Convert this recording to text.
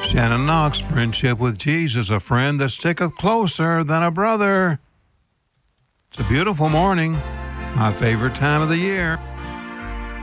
Shannon Knox, friendship with Jesus, a friend that sticketh closer than a brother. It's a beautiful morning, my favorite time of the year.